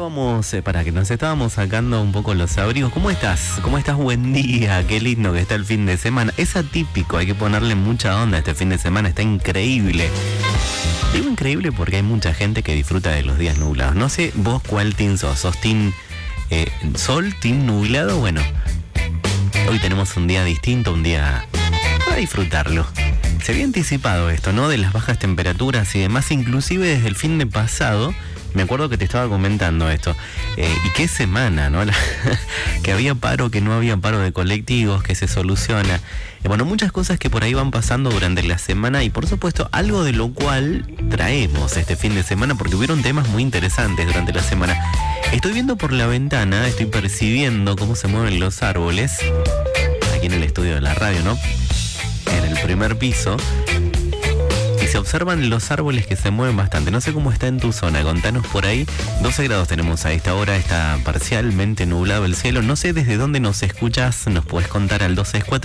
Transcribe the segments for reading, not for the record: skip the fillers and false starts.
para que nos estábamos sacando un poco los abrigos. ¿Cómo estás? ¿Cómo estás? Buen día, qué lindo que está el fin de semana. Es atípico, hay que ponerle mucha onda este fin de semana, está increíble. Digo increíble porque hay mucha gente que disfruta de los días nublados. No sé vos cuál team sos. ¿Sos team sol, team nublado? Bueno, hoy tenemos un día distinto, un día para disfrutarlo. Se había anticipado esto, ¿no? De las bajas temperaturas y demás, inclusive desde el fin de pasado. Me acuerdo que te estaba comentando esto. Y qué semana, ¿no? Que había paro, que no había paro de colectivos, que se soluciona. Bueno, muchas cosas que por ahí van pasando durante la semana y por supuesto algo de lo cual traemos este fin de semana porque hubieron temas muy interesantes durante la semana. Estoy viendo por la ventana, estoy percibiendo cómo se mueven los árboles. Aquí en el estudio de la radio, ¿no? En el primer piso. Se observan los árboles que se mueven bastante. No sé cómo está en tu zona, contanos por ahí. 12 grados tenemos a esta hora, está parcialmente nublado el cielo. No sé desde dónde nos escuchas, nos puedes contar al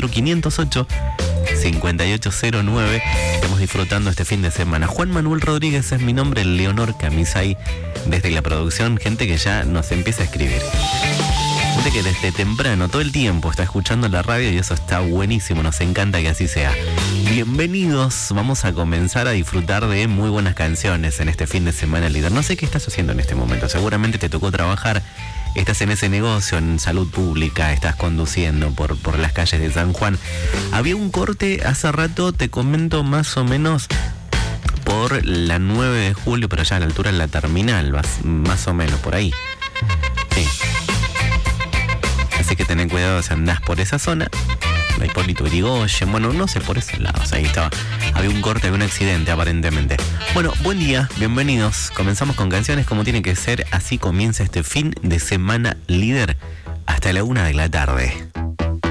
264-508-5809. Estamos disfrutando este fin de semana. Juan Manuel Rodríguez es mi nombre, Leonor Camisay, desde la producción, gente que ya nos empieza a escribir. Gente que desde temprano, todo el tiempo, está escuchando la radio y eso está buenísimo, nos encanta que así sea. Bienvenidos, vamos a comenzar a disfrutar de muy buenas canciones en este fin de semana, líder. No sé qué estás haciendo en este momento, seguramente te tocó trabajar, estás en ese negocio, en salud pública, estás conduciendo por las calles de San Juan. Había un corte hace rato, te comento más o menos por la 9 de julio, pero ya a la altura de la terminal, más o menos por ahí. Sí. Así que tened cuidado si andás por esa zona. La Hipólito Yrigoyen, bueno, no sé, por esos lados, ahí estaba. Había un corte, había un accidente aparentemente. Bueno, buen día, bienvenidos. Comenzamos con canciones como tiene que ser. Así comienza este fin de semana, líder, hasta la 1 de la tarde.